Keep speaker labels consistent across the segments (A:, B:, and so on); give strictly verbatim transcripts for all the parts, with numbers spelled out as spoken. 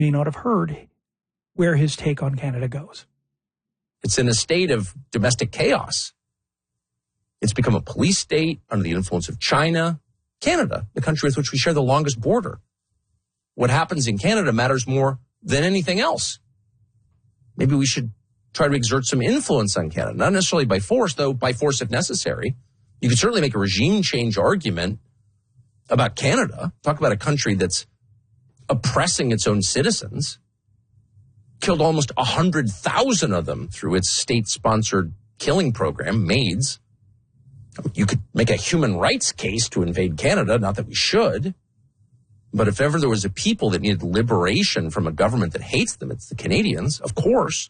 A: may not have heard where his take on Canada goes.
B: It's in a state of domestic chaos. It's become a police state under the influence of China. Canada, the country with which we share the longest border. What happens in Canada matters more than anything else. Maybe we should try to exert some influence on Canada, not necessarily by force, though by force if necessary. You could certainly make a regime change argument about Canada. Talk about a country that's oppressing its own citizens, killed almost one hundred thousand of them through its state-sponsored killing program, MAIDS. You could make a human rights case to invade Canada, not that we should. But if ever there was a people that needed liberation from a government that hates them, it's the Canadians, of course.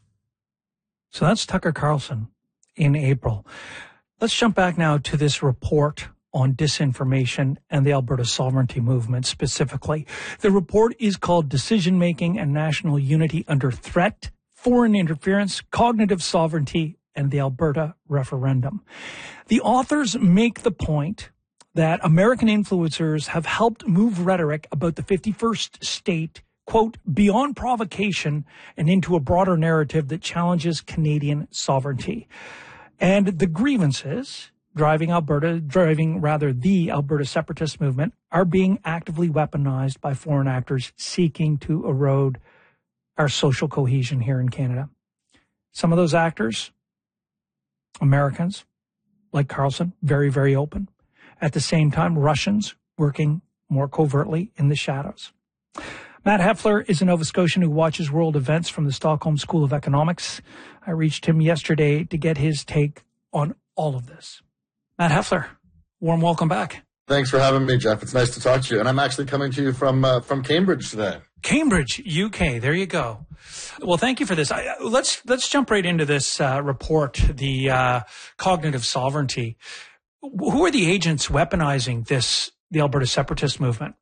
A: So that's Tucker Carlson in April. Let's jump back now to this report on disinformation and the Alberta sovereignty movement specifically. The report is called Decision Making and National Unity Under Threat, Foreign Interference, Cognitive Sovereignty, and the Alberta Referendum. The authors make the point that American influencers have helped move rhetoric about the fifty-first state, quote, beyond provocation and into a broader narrative that challenges Canadian sovereignty. And the grievances driving Alberta, driving rather the Alberta separatist movement, are being actively weaponized by foreign actors seeking to erode our social cohesion here in Canada. Some of those actors, Americans, like Carlson, very, very open. At the same time, Russians working more covertly in the shadows. Matt Heffler is a Nova Scotian who watches world events from the Stockholm School of Economics. I reached him yesterday to get his take on all of this. Matt Heffler, warm welcome back.
C: Thanks for having me, Jeff. It's nice to talk to you. And I'm actually coming to you from uh, from Cambridge today.
A: Cambridge, U K. There you go. Well, thank you for this. I, let's let's jump right into this uh, report, the uh, cognitive sovereignty. Who are the agents weaponizing this, the Alberta separatist movement?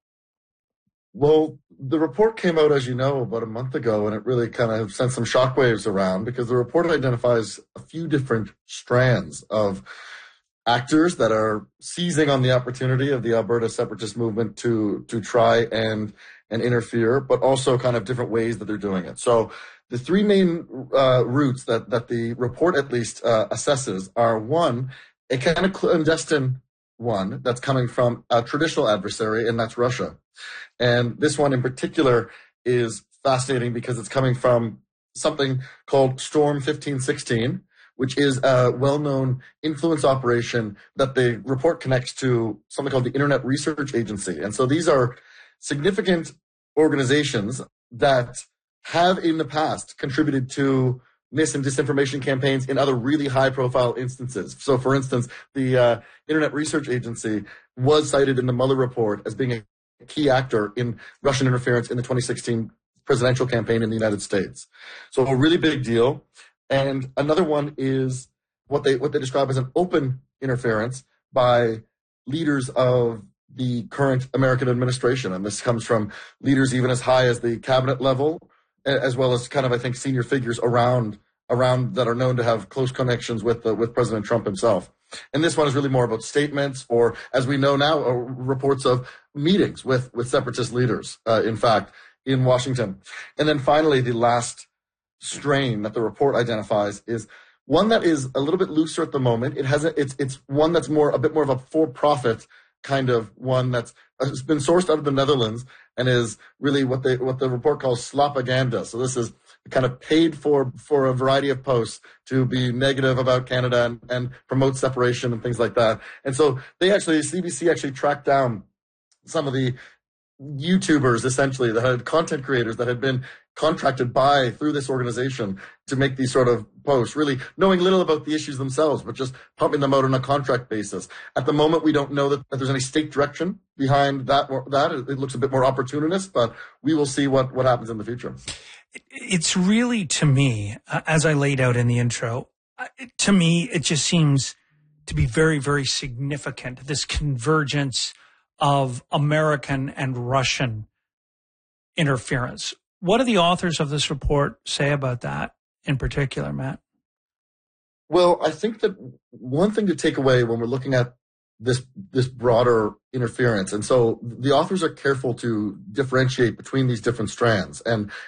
C: Well, the report came out, as you know, about a month ago, and it really kind of sent some shockwaves around because the report identifies a few different strands of actors that are seizing on the opportunity of the Alberta separatist movement to to try and and interfere, but also kind of different ways that they're doing it. So the three main uh, routes that that the report at least uh, assesses are, one, a kind of clandestine one that's coming from a traditional adversary, and that's Russia. And this one in particular is fascinating because it's coming from something called Storm fifteen sixteen, which is a well-known influence operation that the report connects to something called the Internet Research Agency. And so these are significant organizations that have in the past contributed to mis and disinformation campaigns in other really high-profile instances. So, for instance, the uh, Internet Research Agency was cited in the Mueller report as being a key actor in Russian interference in the twenty sixteen presidential campaign in the United States. So a really big deal. And another one is what they what they describe as an open interference by leaders of the current American administration. And this comes from leaders even as high as the cabinet level, as well as kind of, I think, senior figures around around that are known to have close connections with uh, with President Trump himself. And this one is really more about statements, or as we know now, uh, reports of meetings with, with separatist leaders, uh, in fact, in Washington. And then finally, the last strain that the report identifies is one that is a little bit looser at the moment. It has a, it's it's one that's more a bit more of a for-profit kind of one that's has been sourced out of the Netherlands and is really what they what the report calls slopaganda. So this is kind of paid for for a variety of posts to be negative about Canada and, and promote separation and things like that. And so they actually C B C actually tracked down some of the YouTubers, essentially, that had content creators that had been contracted by through this organization to make these sort of posts, really knowing little about the issues themselves, but just pumping them out on a contract basis. At the moment, we don't know that, that there's any state direction behind that. That it looks a bit more opportunist, but we will see what, what happens in the future.
A: It's really, to me, as I laid out in the intro, to me, it just seems to be very, very significant, this convergence of American and Russian interference. What do the authors of this report say about that in particular, Matt?
C: Well, I think that one thing to take away when we're looking at this this broader interference. And so the authors are careful to differentiate between these different strands. And